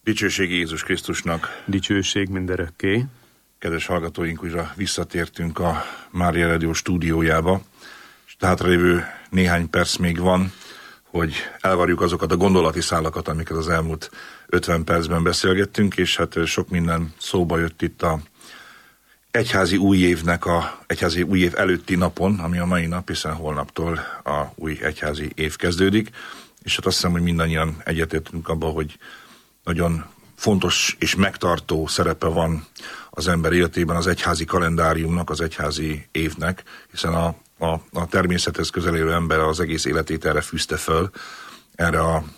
Dicsőség Jézus Krisztusnak! Dicsőség mindörökké! Kedves hallgatóink, újra visszatértünk a Mária Rádió stúdiójába, és hátralévő néhány perc még van, hogy elvarjuk azokat a gondolati szálakat, amiket az elmúlt 50 percben beszélgettünk, és hát sok minden szóba jött itt a egyházi új év előtti napon, ami a mai nap, hiszen holnaptól a új egyházi év kezdődik, és hát azt hiszem, hogy mindannyian egyetértünk abban, hogy nagyon fontos és megtartó szerepe van az ember életében az egyházi kalendáriumnak, az egyházi évnek, hiszen a természethez közel élő ember az egész életét erre fűzte föl, erre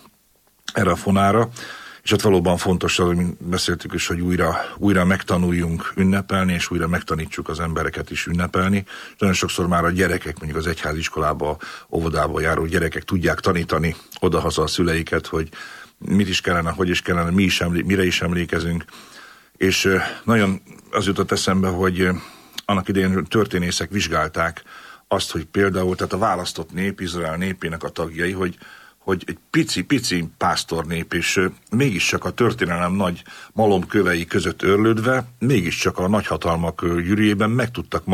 a fonára, és ott valóban fontos, hogy beszéltük is, hogy újra megtanuljunk ünnepelni, és újra megtanítsuk az embereket is ünnepelni. És nagyon sokszor már a gyerekek, mondjuk az egyháziskolába, óvodába járó gyerekek tudják tanítani odahaza a szüleiket, hogy mit is kellene, hogy is kellene, mire is emlékezünk. És nagyon az jutott eszembe, hogy annak idején történészek vizsgálták azt, hogy például, tehát a választott nép, Izrael népének a tagjai, hogy egy pici pásztornép, és mégiscsak a történelem nagy malomkövei között örlődve, mégiscsak a nagyhatalmak gyűrűjében meg tudtak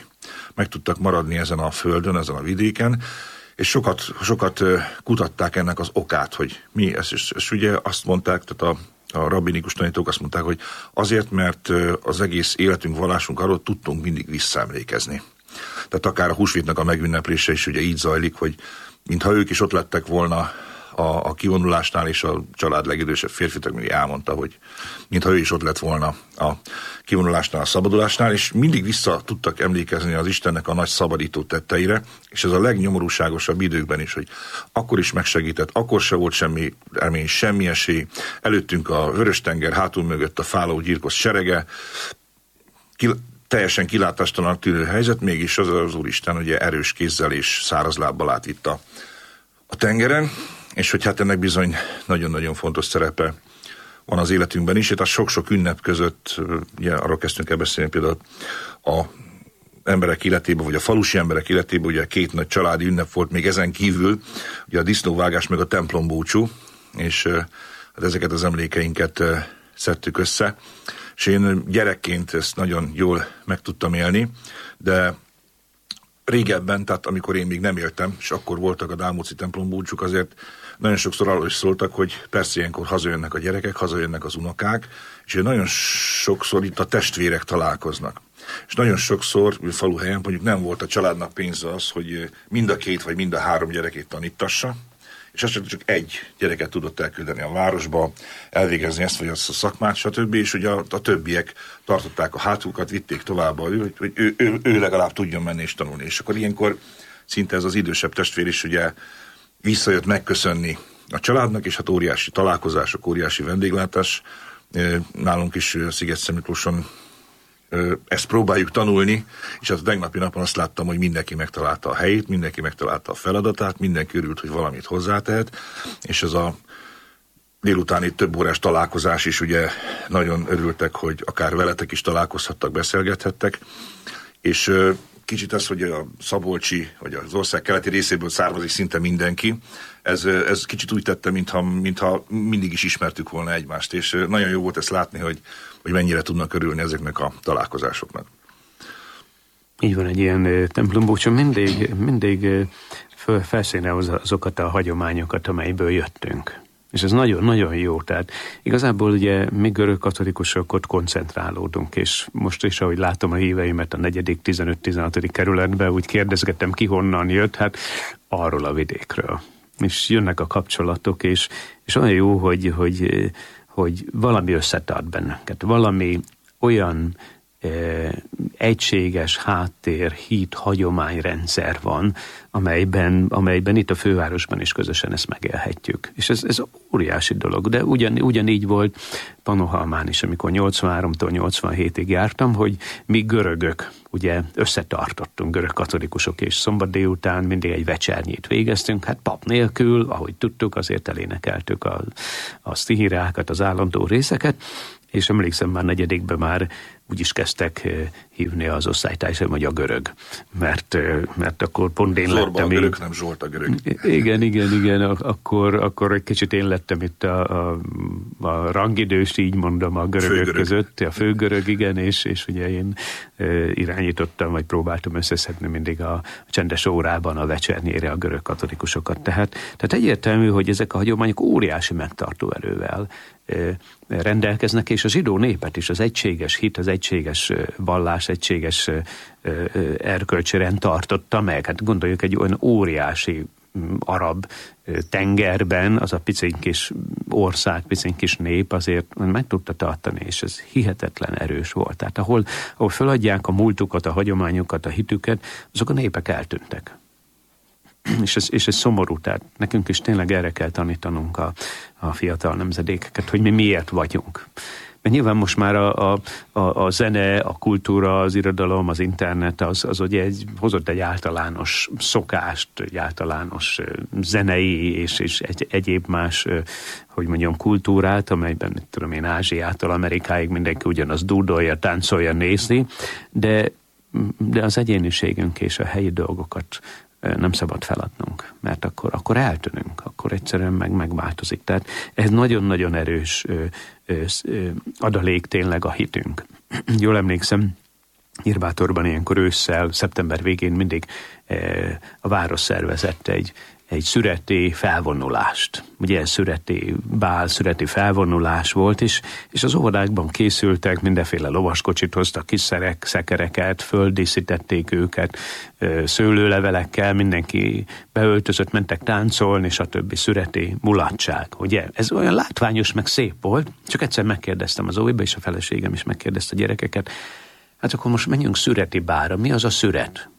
maradni ezen a földön, ezen a vidéken, és sokat kutatták ennek az okát, hogy mi ez. És ugye azt mondták, tehát a rabbinikus tanítók azt mondták, hogy azért, mert az egész életünk, vallásunk arról tudtunk mindig visszaemlékezni. Tehát akár a húsvétnak a megünneplése is ugye így zajlik, hogy mintha ők is ott lettek volna a kivonulásnál, és a család legidősebb férfi mindig elmondta, hogy mintha ő is ott lett volna a kivonulásnál, a szabadulásnál, és mindig vissza tudtak emlékezni az Istennek a nagy szabadító tetteire, és ez a legnyomorúságosabb időkben is, hogy akkor is megsegített, akkor se volt semmi remény, semmi esély, előttünk a Vörös-tenger, hátul mögött a fáló gyilkos serege, teljesen kilátástalan tűnő helyzet, mégis az Úristen ugye erős kézzel és száraz lábbal átvitt a tengeren, és hogy hát ennek bizony nagyon-nagyon fontos szerepe van az életünkben is, és a sok-sok ünnep között, ugye arról kezdtünk el beszélni például a emberek életében, vagy a falusi emberek életében, ugye két nagy családi ünnep volt még ezen kívül, ugye a disznóvágás meg a templombúcsú, és hát ezeket az emlékeinket szedtük össze, és én gyerekként ezt nagyon jól meg tudtam élni, de régebben, tehát amikor én még nem éltem, és akkor voltak a Dálmóci templombúcsúk, azért nagyon sokszor arról is szóltak, hogy persze ilyenkor hazajönnek a gyerekek, hazajönnek az unokák, és nagyon sokszor itt a testvérek találkoznak. És nagyon sokszor faluhelyen mondjuk nem volt a családnak pénze az, hogy mind a két vagy mind a három gyerekét tanítassa, és azt csak egy gyereket tudott elküldeni a városba, elvégezni ezt vagy azt a szakmát, stb. És ugye a többiek tartották a hátukat, vitték tovább, hogy ő legalább tudjon menni és tanulni. És akkor ilyenkor szinte ez az idősebb testvér is ugye visszajött megköszönni a családnak, és hát óriási találkozások, óriási vendéglátás. Nálunk is Szigetszentmiklóson ezt próbáljuk tanulni, és hát a tegnapi napon azt láttam, hogy mindenki megtalálta a helyét, mindenki megtalálta a feladatát, mindenki örült, hogy valamit hozzátehet, és ez a délutáni több órás találkozás is ugye nagyon örültek, hogy akár veletek is találkozhattak, beszélgethettek, és kicsit az, hogy a szabolcsi, vagy az ország keleti részéből származik szinte mindenki, ez kicsit úgy tette, mintha mindig is ismertük volna egymást, és nagyon jó volt ezt látni, hogy mennyire tudnak örülni ezeknek a találkozásoknak. Így van, egy ilyen templombúcsú mindig felszínre azokat a hagyományokat, amelyből jöttünk. És ez nagyon-nagyon jó, tehát igazából ugye mi görög katolikusok ott koncentrálódunk, és most is, ahogy látom a híveimet a 4., 15., 16. kerületben, úgy kérdezgettem, ki honnan jött, hát arról a vidékről. És jönnek a kapcsolatok, és olyan jó, hogy valami összetart bennünket, valami olyan egységes háttér, hit, hagyományrendszer van, amelyben itt a fővárosban is közösen ezt megélhetjük. És ez óriási dolog, de ugyanígy volt Panohalmán is, amikor 83-tól 87-ig jártam, hogy mi görögök ugye összetartottunk, görög katolikusok, és szombat délután mindig egy vecsernyét végeztünk, hát pap nélkül, ahogy tudtuk, azért elénekeltük a sztihirákat, az állandó részeket, és emlékszem már 4. már úgy is kezdtek hívni az osztálytársaim, hogy a görög. Mert akkor pont én Zorba lettem. a görög, nem Zsolt a görög. Igen. Akkor egy kicsit én lettem itt a rangidős, így mondom, a görögök között. A főgörög, igen, és ugye én irányítottam, vagy próbáltam összeszedni mindig a csendes órában a vecsernyére a görög katolikusokat. Tehát egyértelmű, hogy ezek a hagyományok óriási megtartó erővel rendelkeznek, és a zsidó népet is az egységes hit, az egységes vallás, egységes erkölcsrend tartotta meg. Hát gondoljuk egy olyan óriási arab tengerben, az a piciny kis ország, piciny kis nép azért meg tudta tartani, és ez hihetetlen erős volt. Tehát ahol feladják a múltukat, a hagyományokat, a hitüket, azok a népek eltűntek. És ez szomorú, tehát nekünk is tényleg erre kell tanítanunk a fiatal nemzedékeket, hogy mi miért vagyunk. Mert nyilván most már a zene, a kultúra, az irodalom, az internet, az ugye hozott egy általános szokást, egy általános zenei és egyéb más, hogy mondjam, kultúrát, amelyben, mit tudom én, Ázsiától Amerikáig mindenki ugyanaz dúdolja, táncolja, nézni, de az egyéniségünk és a helyi dolgokat nem szabad feladnunk, mert akkor eltűnünk, akkor egyszerűen megváltozik. Tehát ez nagyon-nagyon erős adalék tényleg a hitünk. Jól emlékszem, Nyírbátorban ilyenkor ősszel, szeptember végén mindig a város szervezett egy szüreti felvonulást. Ugye ez szüreti bál, szüreti felvonulás volt, és az óvodákban készültek, mindenféle lovaskocsit hoztak, kis szekereket, földíszítették őket, szőlőlevelekkel, mindenki beöltözött, mentek táncolni, és a többi szüreti mulatság. Ugye ez olyan látványos, meg szép volt, csak egyszer megkérdeztem az óviba, és a feleségem is megkérdezte a gyerekeket, hát akkor most menjünk szüreti bálra, mi az a szüret?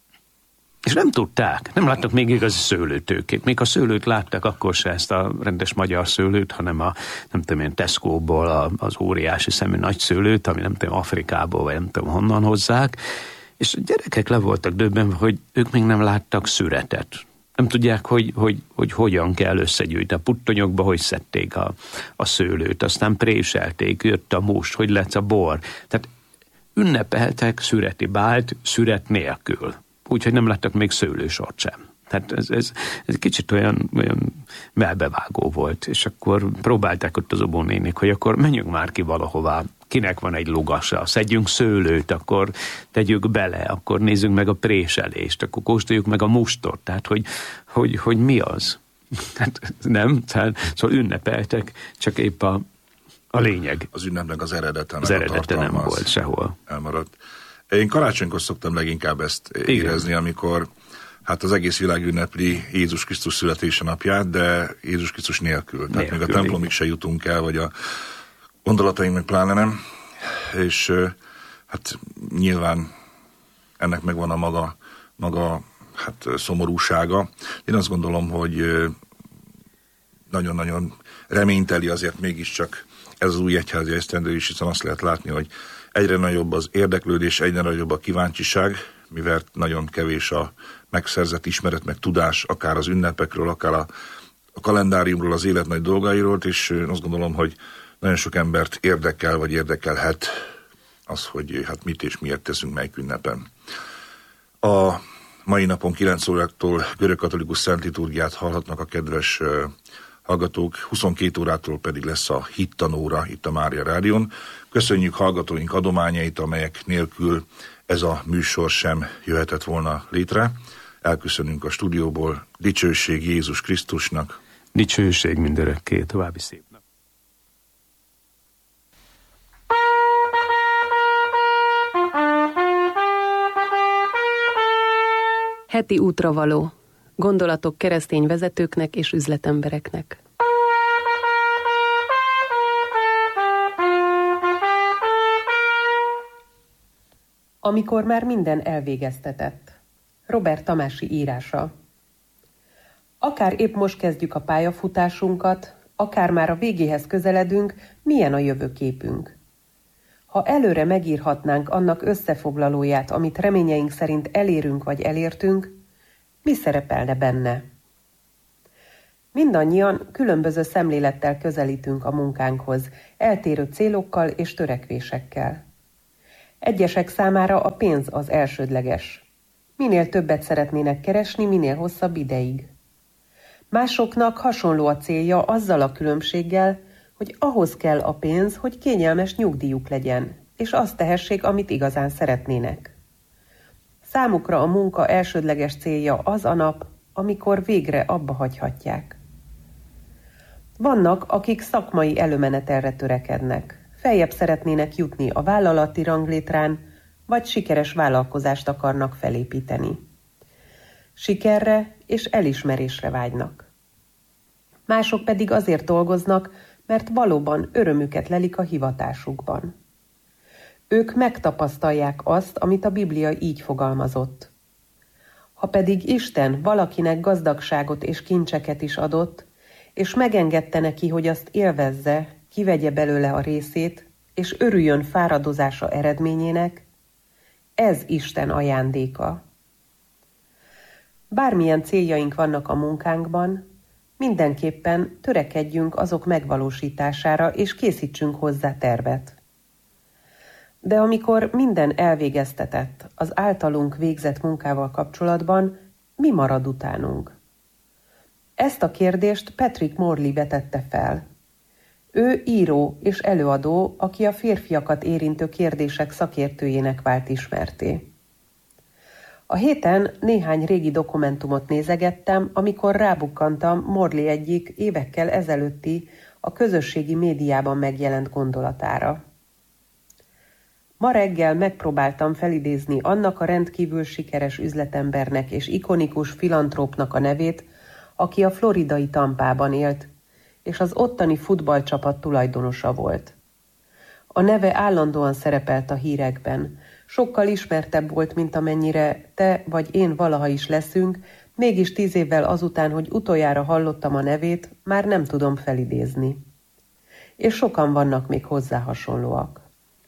És nem tudták, nem láttak még igazi szőlőtőkét. Még a szőlőt látták, akkor se ezt a rendes magyar szőlőt, hanem nem tudom én, Tesco-ból az óriási szemű nagy szőlőt, ami nem tudom, Afrikából, vagy nem tudom honnan hozzák. És a gyerekek le voltak döbbenve, hogy ők még nem láttak szüretet. Nem tudják, hogy hogyan kell összegyűjteni. A puttonyokba hogy szedték a szőlőt, aztán préselték, jött a must, hogy lesz a bor. Tehát ünnepeltek szüreti bált szüret nélkül. Úgyhogy nem láttak még szőlősort sem. Tehát ez kicsit olyan melbevágó volt, és akkor próbálták ott az óvónénik, hogy akkor menjünk már ki valahová, kinek van egy lugasa, szedjünk szőlőt, akkor tegyük bele, akkor nézzünk meg a préselést, akkor kóstoljuk meg a mustot, tehát hogy mi az? Hát nem, szóval ünnepeltek, csak épp a lényeg. Az ünnepnek az eredete, az eredete nem volt sehol. Elmaradt. Én karácsonykor szoktam leginkább ezt érezni, amikor hát az egész világ ünnepli Jézus Krisztus születése napját, de Jézus Krisztus nélkül. Tehát még a templomig se jutunk el, vagy a gondolataink meg pláne nem. És hát nyilván ennek megvan a maga hát szomorúsága. Én azt gondolom, hogy nagyon-nagyon reményteli azért mégiscsak ez az új egyházi esztendő is, hiszen azt lehet látni, hogy egyre nagyobb az érdeklődés, egyre nagyobb a kíváncsiság, mivel nagyon kevés a megszerzett ismeret, meg tudás, akár az ünnepekről, akár a kalendáriumról, az élet nagy dolgairól, és azt gondolom, hogy nagyon sok embert érdekel, vagy érdekelhet az, hogy hát mit és miért teszünk melyik ünnepen. A mai napon 9 órától görögkatolikus szent liturgiát hallhatnak a kedves hallgatók, 22 órától pedig lesz a hittanóra itt a Mária Rádión. Köszönjük hallgatóink adományait, amelyek nélkül ez a műsor sem jöhetett volna létre. Elköszönünk a stúdióból. Dicsőség Jézus Krisztusnak. Dicsőség mindörökké. További szép nap. Heti útravaló. Gondolatok keresztény vezetőknek és üzletembereknek. Amikor már minden elvégeztetett. Robert Tamási írása. Akár épp most kezdjük a pályafutásunkat, akár már a végéhez közeledünk, milyen a jövőképünk. Ha előre megírhatnánk annak összefoglalóját, amit reményeink szerint elérünk vagy elértünk, mi szerepelne benne? Mindannyian különböző szemlélettel közelítünk a munkánkhoz, eltérő célokkal és törekvésekkel. Egyesek számára a pénz az elsődleges. Minél többet szeretnének keresni, minél hosszabb ideig. Másoknak hasonló a célja, azzal a különbséggel, hogy ahhoz kell a pénz, hogy kényelmes nyugdíjuk legyen, és azt tehessék, amit igazán szeretnének. Számukra a munka elsődleges célja az a nap, amikor végre abba hagyhatják. Vannak, akik szakmai előmenetelre törekednek, feljebb szeretnének jutni a vállalati ranglétrán, vagy sikeres vállalkozást akarnak felépíteni. Sikerre és elismerésre vágynak. Mások pedig azért dolgoznak, mert valóban örömüket lelik a hivatásukban. Ők megtapasztalják azt, amit a Biblia így fogalmazott. Ha pedig Isten valakinek gazdagságot és kincseket is adott, és megengedte neki, hogy azt élvezze, kivegye belőle a részét, és örüljön fáradozása eredményének, ez Isten ajándéka. Bármilyen céljaink vannak a munkánkban, mindenképpen törekedjünk azok megvalósítására, és készítsünk hozzá tervet. De amikor minden elvégeztetett az általunk végzett munkával kapcsolatban, mi marad utánunk? Ezt a kérdést Patrick Morley vetette fel. Ő író és előadó, aki a férfiakat érintő kérdések szakértőjének vált ismertté. A héten néhány régi dokumentumot nézegettem, amikor rábukkantam Morley egyik évekkel ezelőtti, a közösségi médiában megjelent gondolatára. Ma reggel megpróbáltam felidézni annak a rendkívül sikeres üzletembernek és ikonikus filantrópnak a nevét, aki a floridai Tampában élt, és az ottani futballcsapat tulajdonosa volt. A neve állandóan szerepelt a hírekben, sokkal ismertebb volt, mint amennyire te vagy én valaha is leszünk, mégis 10 évvel azután, hogy utoljára hallottam a nevét, már nem tudom felidézni. És sokan vannak még hozzá hasonlóak.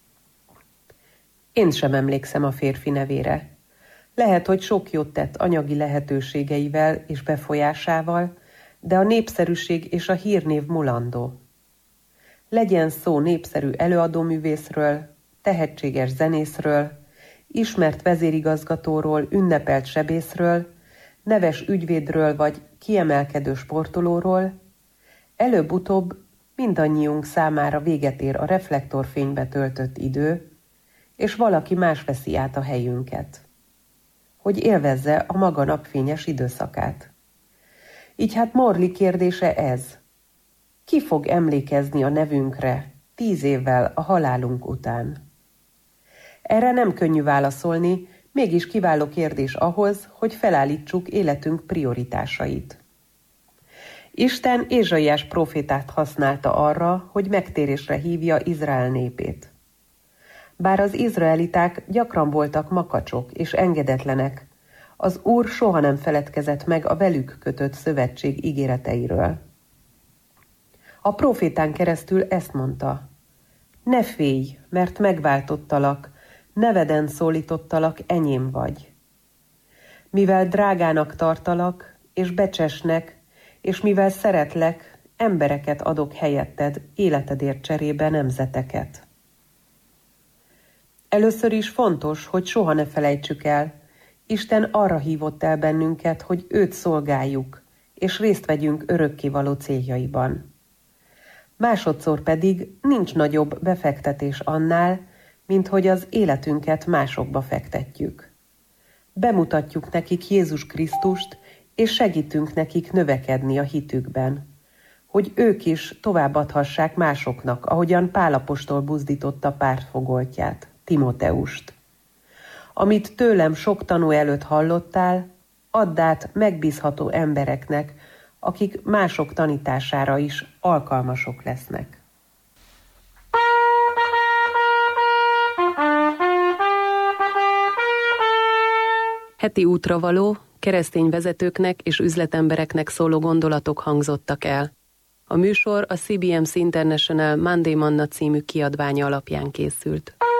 Én sem emlékszem a férfi nevére. Lehet, hogy sok jót tett anyagi lehetőségeivel és befolyásával, de a népszerűség és a hírnév mulandó. Legyen szó népszerű előadóművészről, tehetséges zenészről, ismert vezérigazgatóról, ünnepelt sebészről, neves ügyvédről vagy kiemelkedő sportolóról, előbb-utóbb mindannyiunk számára véget ér a reflektorfénybe töltött idő, és valaki más veszi át a helyünket, hogy élvezze a maga napfényes időszakát. Így hát Morley kérdése ez: ki fog emlékezni a nevünkre 10 évvel a halálunk után? Erre nem könnyű válaszolni, mégis kiváló kérdés ahhoz, hogy felállítsuk életünk prioritásait. Isten Ézsaiás prófétát használta arra, hogy megtérésre hívja Izrael népét. Bár az izraeliták gyakran voltak makacsok és engedetlenek, az Úr soha nem feledkezett meg a velük kötött szövetség ígéreteiről. A prófétán keresztül ezt mondta: ne félj, mert megváltottalak, neveden szólítottalak, enyém vagy. Mivel drágának tartalak, és becsesnek, és mivel szeretlek, embereket adok helyetted, életedért cserébe nemzeteket. Először is fontos, hogy soha ne felejtsük el, Isten arra hívott el bennünket, hogy őt szolgáljuk, és részt vegyünk örökkévaló céljaiban. Másodszor pedig nincs nagyobb befektetés annál, mint hogy az életünket másokba fektetjük. Bemutatjuk nekik Jézus Krisztust, és segítünk nekik növekedni a hitükben, hogy ők is továbbadhassák másoknak, ahogyan Pál apostol buzdította pártfogoltját, Timóteust. Amit tőlem sok tanú előtt hallottál, add át megbízható embereknek, akik mások tanítására is alkalmasok lesznek. Heti útravaló, keresztény vezetőknek és üzletembereknek szóló gondolatok hangzottak el. A műsor a CBMC International Monday Manna című kiadványa alapján készült.